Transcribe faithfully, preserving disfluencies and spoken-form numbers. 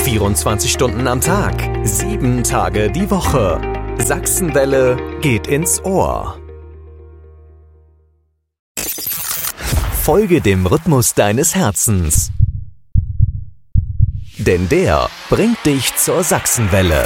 vierundzwanzig Stunden am Tag, sieben Tage die Woche. Sachsenwelle geht ins Ohr. Folge dem Rhythmus deines Herzens. Denn der bringt dich zur Sachsenwelle.